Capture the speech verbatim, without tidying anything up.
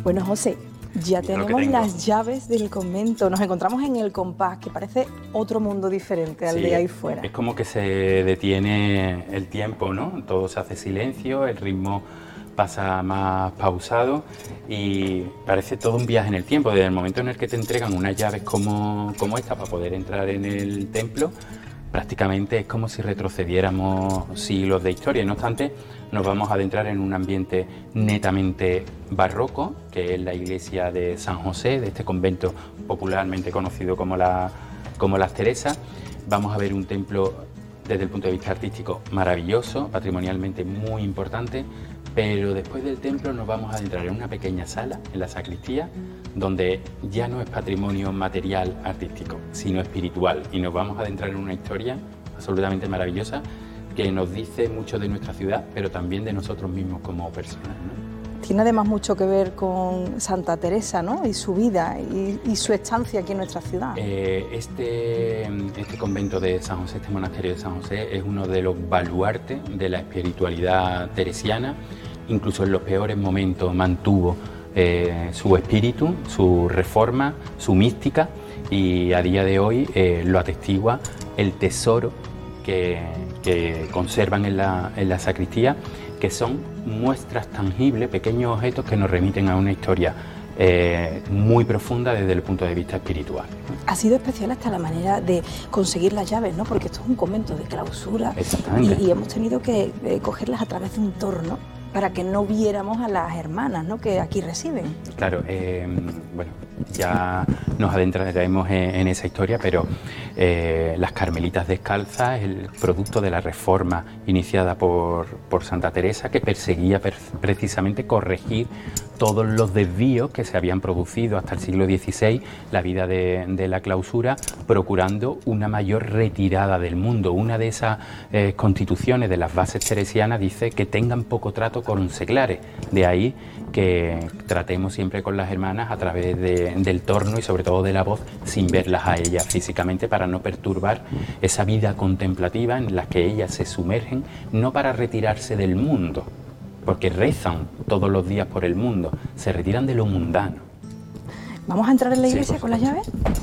Bueno, José, ya Mira lo que tenemos tengo. las llaves del convento. Nos encontramos en el compás, que parece otro mundo diferente al Sí, de ahí fuera. es como que se detiene el tiempo, ¿no? Todo se hace silencio, el ritmo pasa más pausado y parece todo un viaje en el tiempo. Desde el momento en el que te entregan unas llaves como, como esta para poder entrar en el templo, prácticamente es como si retrocediéramos siglos de historia. No obstante, nos vamos a adentrar en un ambiente netamente barroco, que es la iglesia de San José, de este convento popularmente conocido como, la, como las Teresas. Vamos a ver un templo desde el punto de vista artístico maravilloso, patrimonialmente muy importante, pero después del templo nos vamos a adentrar en una pequeña sala, en la sacristía, donde ya no es patrimonio material artístico, sino espiritual, y nos vamos a adentrar en una historia absolutamente maravillosa que nos dice mucho de nuestra ciudad, pero también de nosotros mismos como personas, ¿no? Tiene además mucho que ver con Santa Teresa, ¿no? Y su vida y, y su estancia aquí en nuestra ciudad. Eh, este, este convento de San José, este monasterio de San José, es uno de los baluartes de la espiritualidad teresiana. Incluso en los peores momentos mantuvo eh, su espíritu, su reforma, su mística, y a día de hoy eh, lo atestigua el tesoro que, que conservan en la, en la sacristía, que son muestras tangibles, pequeños objetos que nos remiten a una historia eh, muy profunda desde el punto de vista espiritual. Ha sido especial hasta la manera de conseguir las llaves, ¿no? Porque esto es un convento de clausura Exactamente. y, y hemos tenido que eh, cogerlas a través de un torno para que no viéramos a las hermanas, ¿no?, que aquí residen. Claro, eh, bueno, ya nos adentraremos en, en esa historia, pero eh, las Carmelitas Descalzas es el producto de la reforma iniciada por, por Santa Teresa, que perseguía per, precisamente corregir todos los desvíos que se habían producido hasta el siglo dieciséis, la vida de, de la clausura, procurando una mayor retirada del mundo. Una de esas eh, constituciones de las bases teresianas dice que tengan poco trato con seglares, de ahí que tratemos siempre con las hermanas a través de, del torno y sobre todo de la voz, sin verlas a ellas físicamente, para no perturbar esa vida contemplativa en la que ellas se sumergen, no para retirarse del mundo, porque rezan todos los días por el mundo, se retiran de lo mundano. ¿Vamos a entrar en la Sí, iglesia por con las supuesto. llaves?